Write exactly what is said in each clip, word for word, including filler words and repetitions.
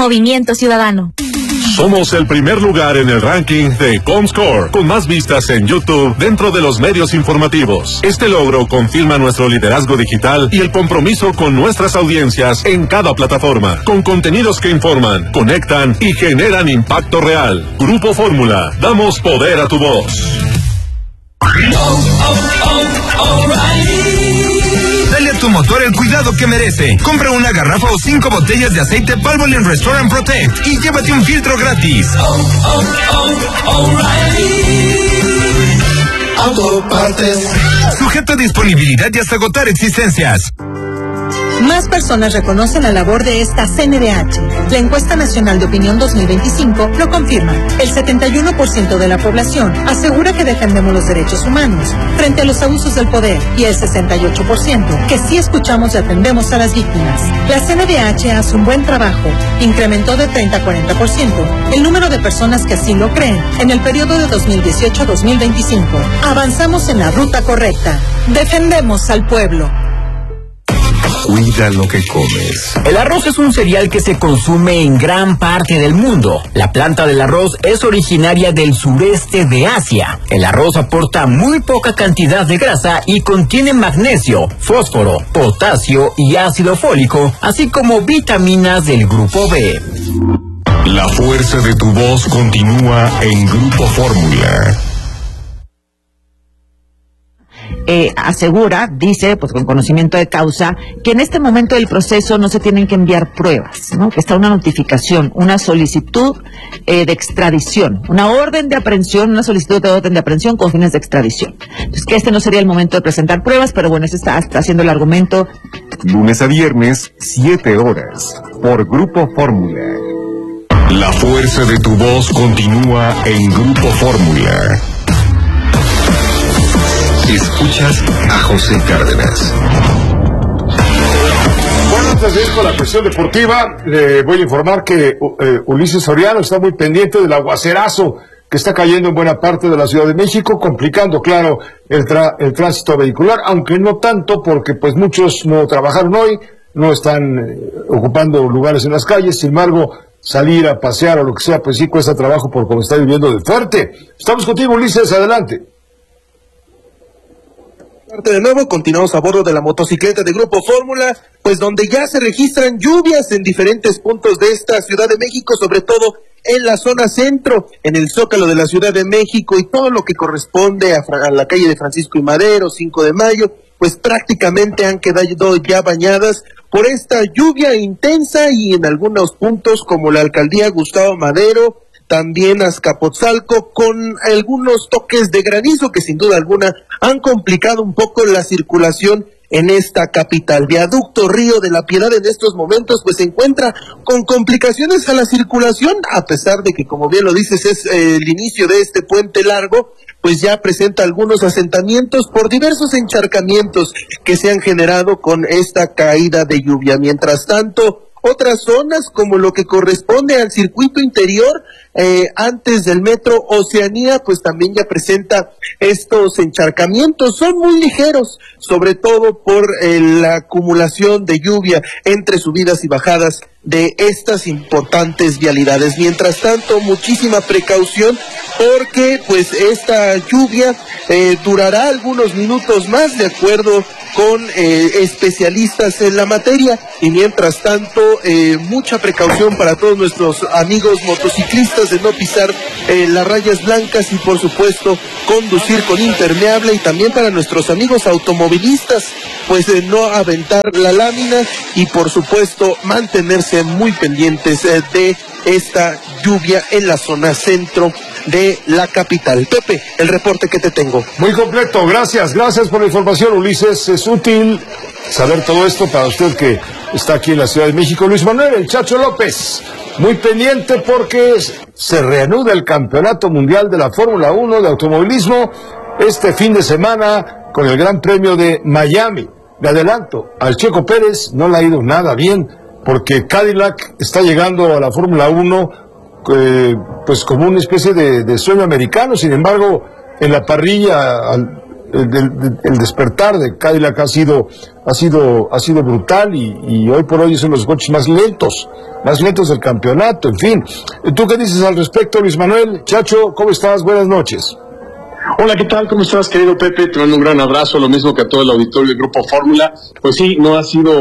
Movimiento Ciudadano. Somos el primer lugar en el ranking de Comscore, con más vistas en YouTube dentro de los medios informativos. Este logro confirma nuestro liderazgo digital y el compromiso con nuestras audiencias en cada plataforma, con contenidos que informan, conectan y generan impacto real. Grupo Fórmula, damos poder a tu voz. Oh, oh, oh, Dale a tu motor el cuidado que merece. Compra una garrafa o cinco botellas de aceite Valvoline Restore and Protect y llévate un filtro gratis. Oh, oh, oh, O'Reilly Autopartes. Sujeto a disponibilidad y hasta agotar existencias. Más personas reconocen la labor de esta C N D H. La encuesta nacional de opinión dos mil veinticinco lo confirma. El setenta y uno por ciento de la población asegura que defendemos los derechos humanos frente a los abusos del poder y el sesenta y ocho por ciento que sí escuchamos y atendemos a las víctimas. La C N D H hace un buen trabajo. Incrementó de treinta a cuarenta por ciento el número de personas que así lo creen en el periodo de dos mil dieciocho a dos mil veinticinco. Avanzamos en la ruta correcta. Defendemos al pueblo. Cuida lo que comes. El arroz es un cereal que se consume en gran parte del mundo. La planta del arroz es originaria del sureste de Asia. El arroz aporta muy poca cantidad de grasa y contiene magnesio, fósforo, potasio y ácido fólico, así como vitaminas del grupo B. La fuerza de tu voz continúa en Grupo Fórmula. Eh, asegura, dice, pues con conocimiento de causa, que en este momento del proceso no se tienen que enviar pruebas, ¿no? Que está una notificación, una solicitud eh, de extradición, una orden de aprehensión, una solicitud de orden de aprehensión con fines de extradición. Entonces, que este no sería el momento de presentar pruebas, pero bueno, ese está, está haciendo el argumento. Lunes a viernes, siete horas, por Grupo Fórmula. La fuerza de tu voz continúa en Grupo Fórmula. Escuchas a José Cárdenas. Bueno, antes de ir con la cuestión deportiva, le voy a informar que eh, Ulises Soriano está muy pendiente del aguacerazo que está cayendo en buena parte de la Ciudad de México, complicando, claro, el, tra- el tránsito vehicular, aunque no tanto porque pues muchos no trabajaron hoy, no están eh, ocupando lugares en las calles. Sin embargo, salir a pasear o lo que sea, pues sí cuesta trabajo por cómo está viviendo de fuerte. Estamos contigo, Ulises, adelante. De nuevo, continuamos a bordo de la motocicleta de Grupo Fórmula, pues donde ya se registran lluvias en diferentes puntos de esta Ciudad de México, sobre todo en la zona centro, en el Zócalo de la Ciudad de México y todo lo que corresponde a, a la calle de Francisco y Madero, cinco de mayo, pues prácticamente han quedado ya bañadas por esta lluvia intensa y en algunos puntos como la alcaldía Gustavo Madero, también Azcapotzalco, con algunos toques de granizo que sin duda alguna han complicado un poco la circulación en esta capital. Viaducto Río de la Piedad en estos momentos pues se encuentra con complicaciones a la circulación, a pesar de que, como bien lo dices, es eh, el inicio de este puente largo, pues ya presenta algunos asentamientos por diversos encharcamientos que se han generado con esta caída de lluvia. Mientras tanto, otras zonas como lo que corresponde al circuito interior eh, antes del metro Oceanía, pues también ya presenta estos encharcamientos. Son muy ligeros, sobre todo por eh, la acumulación de lluvia entre subidas y bajadas de estas importantes vialidades. Mientras tanto, muchísima precaución porque pues esta lluvia eh, durará algunos minutos más, de acuerdo con eh, especialistas en la materia, y mientras tanto eh, mucha precaución para todos nuestros amigos motociclistas de no pisar eh, las rayas blancas y por supuesto conducir con impermeable, y también para nuestros amigos automovilistas pues eh, no aventar la lámina y por supuesto mantenerse muy pendientes eh, de esta lluvia en la zona centro de la capital. Pepe, el reporte que te tengo. Muy completo, gracias, gracias por la información, Ulises. Es útil saber todo esto para usted que está aquí en la Ciudad de México. Luis Manuel, el Chacho López, muy pendiente porque se reanuda el Campeonato Mundial de la Fórmula uno de automovilismo este fin de semana con el Gran Premio de Miami. Le adelanto, al Checo Pérez no le ha ido nada bien, porque Cadillac está llegando a la Fórmula uno eh, pues como una especie de, de sueño americano. Sin embargo, en la parrilla al, el, el, el despertar de Cadillac ha sido, ha sido, ha sido brutal y, y hoy por hoy son los coches más lentos, más lentos del campeonato, en fin. ¿Tú qué dices al respecto, Luis Manuel? Chacho, ¿cómo estás? Buenas noches. Hola, ¿qué tal? ¿Cómo estás, querido Pepe? Te mando un gran abrazo, lo mismo que a todo el auditorio del Grupo Fórmula. Pues sí, no ha sido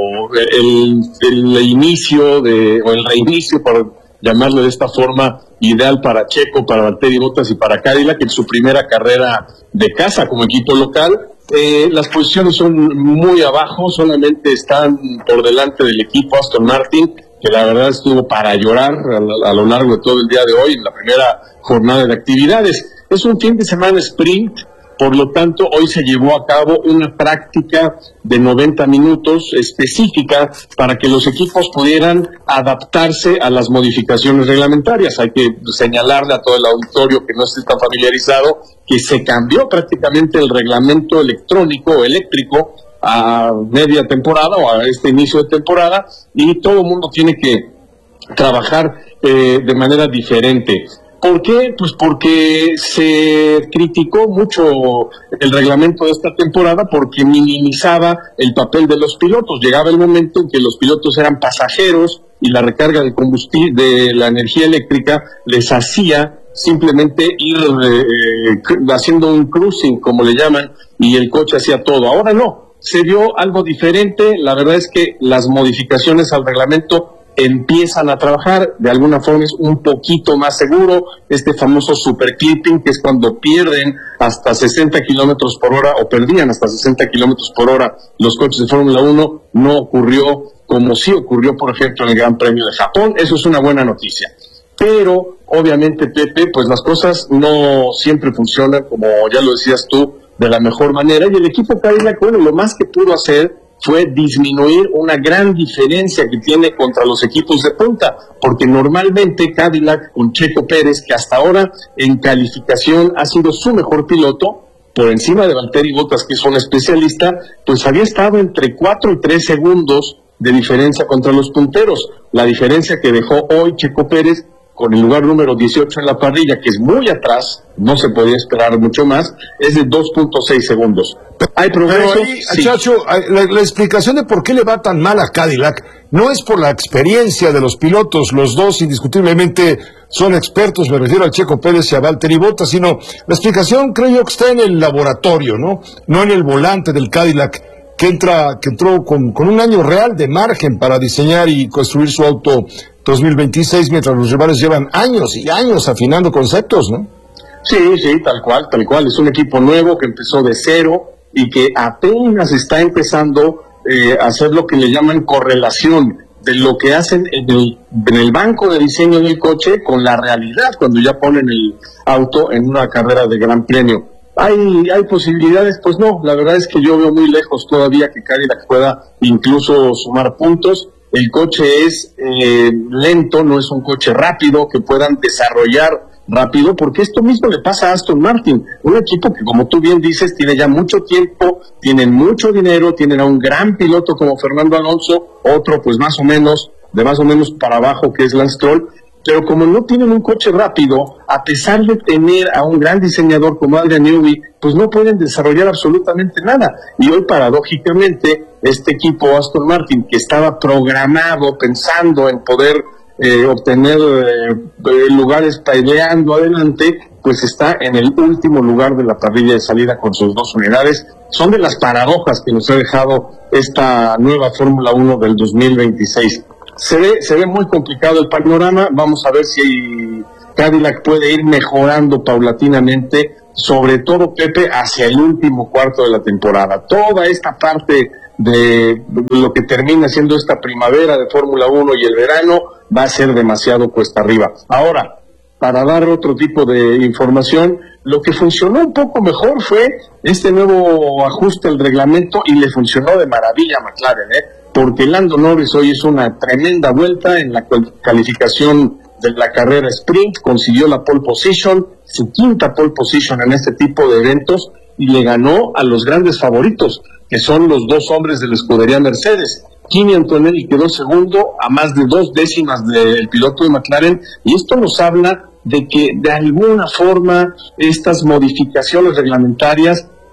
el, el inicio de, o el reinicio, por llamarlo de esta forma, ideal para Checo, para Valtteri Bottas y para Cadillac, en su primera carrera de casa como equipo local. Eh, las posiciones son muy abajo, solamente están por delante del equipo Aston Martin, que la verdad estuvo para llorar a, a lo largo de todo el día de hoy, en la primera jornada de actividades. Es un fin de semana sprint, por lo tanto, hoy se llevó a cabo una práctica de noventa minutos específica para que los equipos pudieran adaptarse a las modificaciones reglamentarias. Hay que señalarle a todo el auditorio que no esté tan familiarizado que se cambió prácticamente el reglamento electrónico o eléctrico a media temporada o a este inicio de temporada, y todo el mundo tiene que trabajar eh, de manera diferente. ¿Por qué? Pues porque se criticó mucho el reglamento de esta temporada porque minimizaba el papel de los pilotos. Llegaba el momento en que los pilotos eran pasajeros y la recarga de combustible, de la energía eléctrica, les hacía simplemente ir eh, haciendo un cruising, como le llaman, y el coche hacía todo. Ahora no, se vio algo diferente. La verdad es que las modificaciones al reglamento empiezan a trabajar, de alguna forma es un poquito más seguro. Este famoso super clipping, que es cuando pierden hasta sesenta kilómetros por hora, o perdían hasta sesenta kilómetros por hora los coches de Fórmula uno, no ocurrió como sí ocurrió, por ejemplo, en el Gran Premio de Japón. Eso es una buena noticia. Pero, obviamente, Pepe, pues las cosas no siempre funcionan, como ya lo decías tú, de la mejor manera, y el equipo Cadillac, bueno, lo más que pudo hacer fue disminuir una gran diferencia que tiene contra los equipos de punta, porque normalmente Cadillac con Checo Pérez, que hasta ahora en calificación ha sido su mejor piloto, por encima de Valtteri Bottas, que es un especialista, pues había estado entre cuatro y tres segundos de diferencia contra los punteros. La diferencia que dejó hoy Checo Pérez con el lugar número dieciocho en la parrilla, que es muy atrás, no se podía esperar mucho más, es de dos punto seis segundos. ¿Hay progreso? Pero ahí, sí. Chacho, la, la explicación de por qué le va tan mal a Cadillac no es por la experiencia de los pilotos, los dos indiscutiblemente son expertos, me refiero a Checo Pérez y a Valtteri Bottas, sino la explicación creo yo que está en el laboratorio, ¿no? No en el volante del Cadillac, que entra, que entró con, con un año real de margen para diseñar y construir su auto dos mil veintiséis, mientras los rivales llevan años y años afinando conceptos, ¿no? Sí, sí, tal cual, tal cual. Es un equipo nuevo que empezó de cero y que apenas está empezando eh, a hacer lo que le llaman correlación de lo que hacen en el, en el banco de diseño del coche con la realidad cuando ya ponen el auto en una carrera de gran premio. ¿Hay, hay posibilidades? Pues no, la verdad es que yo veo muy lejos todavía que Cadillac pueda incluso sumar puntos. El coche es eh, lento, no es un coche rápido que puedan desarrollar rápido, porque esto mismo le pasa a Aston Martin, un equipo que, como tú bien dices, tiene ya mucho tiempo, tienen mucho dinero, tienen a un gran piloto como Fernando Alonso, otro pues más o menos, de más o menos para abajo, que es Lance Stroll, pero como no tienen un coche rápido, a pesar de tener a un gran diseñador como Adrian Newey, pues no pueden desarrollar absolutamente nada. Y hoy, paradójicamente, este equipo Aston Martin, que estaba programado pensando en poder eh, obtener eh, lugares peleando adelante, pues está en el último lugar de la parrilla de salida con sus dos unidades. Son de las paradojas que nos ha dejado esta nueva Fórmula uno del dos mil veintiséis. Se ve, se ve muy complicado el panorama. Vamos a ver si Cadillac puede ir mejorando paulatinamente, sobre todo, Pepe, hacia el último cuarto de la temporada. Toda esta parte de lo que termina siendo esta primavera de Fórmula uno y el verano va a ser demasiado cuesta arriba. Ahora, para dar otro tipo de información, lo que funcionó un poco mejor fue este nuevo ajuste al reglamento, y le funcionó de maravilla a McLaren, ¿eh? Porque Lando Norris hoy hizo una tremenda vuelta en la calificación de la carrera sprint, consiguió la pole position, su quinta pole position en este tipo de eventos, y le ganó a los grandes favoritos, que son los dos hombres de la escudería Mercedes. Kimi Antonelli quedó segundo a más de dos décimas del piloto de McLaren, y esto nos habla de que de alguna forma estas modificaciones reglamentarias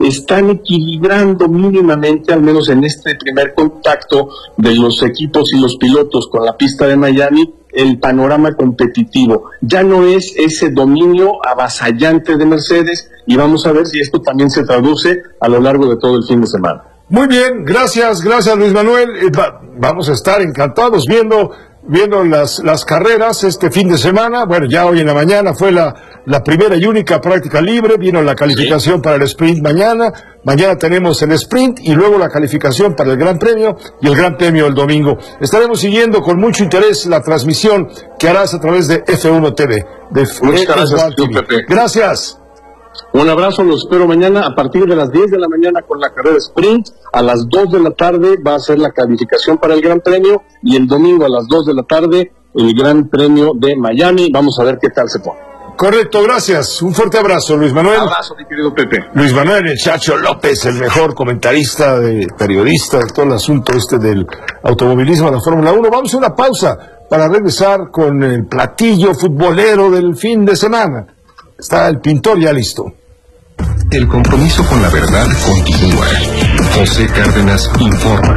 están equilibrando mínimamente, al menos en este primer contacto de los equipos y los pilotos con la pista de Miami, el panorama competitivo. Ya no es ese dominio avasallante de Mercedes, y vamos a ver si esto también se traduce a lo largo de todo el fin de semana. Muy bien, gracias, gracias Luis Manuel. Eh, va, vamos a estar encantados viendo viendo las las carreras este fin de semana. Bueno, ya hoy en la mañana fue la, la primera y única práctica libre, vino la calificación sí. para el sprint mañana, mañana tenemos el sprint y luego la calificación para el Gran Premio y el Gran Premio el domingo. Estaremos siguiendo con mucho interés la transmisión que harás a través de F uno T V. De Muchas gracias, Pepe. Gracias. Un abrazo, los espero mañana a partir de las diez de la mañana con la carrera sprint. A las dos de la tarde va a ser la calificación para el Gran Premio y el domingo a las dos de la tarde el Gran Premio de Miami. Vamos a ver qué tal se pone. Correcto, gracias. Un fuerte abrazo, Luis Manuel. Un abrazo, mi querido Pepe. Luis Manuel, el Chacho López, el mejor comentarista, de periodista de todo el asunto este del automovilismo de la Fórmula uno. Vamos a una pausa para regresar con el platillo futbolero del fin de semana. Está el pintor ya listo. El compromiso con la verdad continúa. José Cárdenas informa.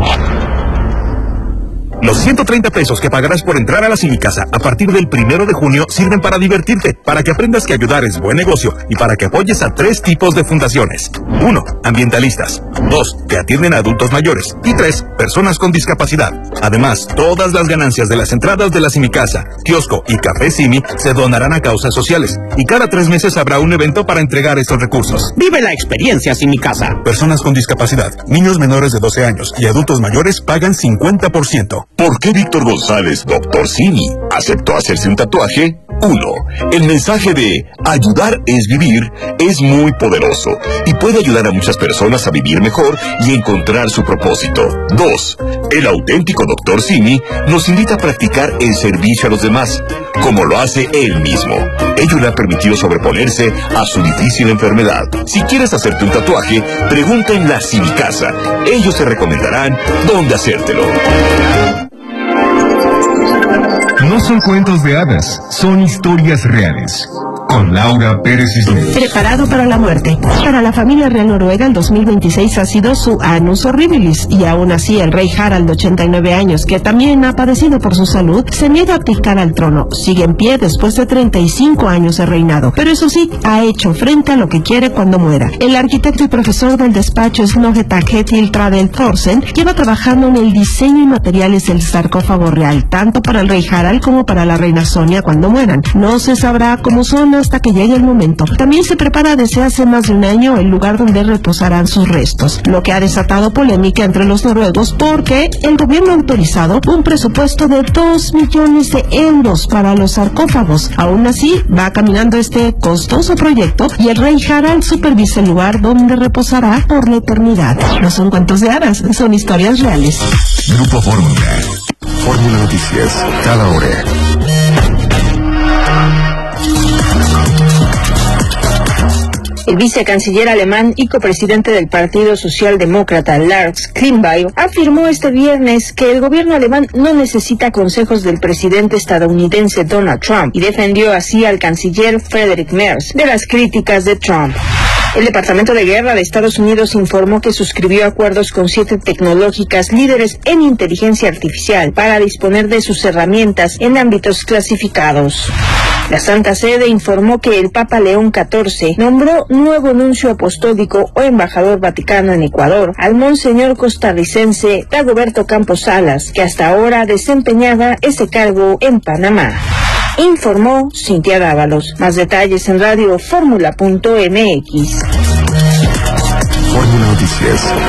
Los ciento treinta pesos que pagarás por entrar a la Cinicasa a partir del primero de junio sirven para divertirte, para que aprendas que ayudar es buen negocio y para que apoyes a tres tipos de fundaciones. Uno, ambientalistas. Dos, que atienden a adultos mayores. Y tres, personas con discapacidad. Además, todas las ganancias de las entradas de la Cinicasa, kiosco y café Cimi se donarán a causas sociales. Y cada tres meses habrá un evento para entregar estos recursos. Vive la experiencia Cinicasa. Personas con discapacidad, niños menores de doce años y adultos mayores pagan cincuenta por ciento. ¿Por qué Víctor González, doctor Simi, aceptó hacerse un tatuaje? Uno, el mensaje de ayudar es vivir es muy poderoso y puede ayudar a muchas personas a vivir mejor y encontrar su propósito. Dos, el auténtico doctor Simi nos invita a practicar el servicio a los demás, como lo hace él mismo. Ello le ha permitido sobreponerse a su difícil enfermedad. Si quieres hacerte un tatuaje, pregunta en la Cinicasa. Ellos te recomendarán dónde hacértelo. No son cuentos de hadas, son historias reales. Con Laura Pérez Cisneros. Preparado para la muerte. Para la familia real noruega, el dos mil veintiséis ha sido su annus horribilis, y aún así el rey Harald, de ochenta y nueve años, que también ha padecido por su salud, se niega a abdicar al trono. Sigue en pie después de treinta y cinco años de reinado, pero eso sí, ha hecho frente a lo que quiere cuando muera. El arquitecto y profesor del despacho Snogeta Ketil Tradel Thorsen lleva trabajando en el diseño y materiales del sarcófago real, tanto para el rey Harald como para la reina Sonia cuando mueran. No se sabrá cómo son hasta que llegue el momento. También se prepara desde hace más de un año el lugar donde reposarán sus restos, lo que ha desatado polémica entre los noruegos porque el gobierno ha autorizado un presupuesto de dos millones de euros para los sarcófagos. Aún así, va caminando este costoso proyecto y el rey Harald supervisa el lugar donde reposará por la eternidad. No son cuentos de hadas, son historias reales. Grupo Fórmula. Fórmula Noticias, cada hora. El vicecanciller alemán y copresidente del Partido Socialdemócrata, Lars Klingbeil, afirmó este viernes que el gobierno alemán no necesita consejos del presidente estadounidense Donald Trump y defendió así al canciller Friedrich Merz de las críticas de Trump. El Departamento de Guerra de Estados Unidos informó que suscribió acuerdos con siete tecnológicas líderes en inteligencia artificial para disponer de sus herramientas en ámbitos clasificados. La Santa Sede informó que el Papa León catorce nombró nuevo nuncio apostólico o embajador vaticano en Ecuador al monseñor costarricense Dagoberto Campos Salas, que hasta ahora desempeñaba ese cargo en Panamá. Informó Cintia Dávalos. Más detalles en radio fórmula punto m x. Fórmula Noticias.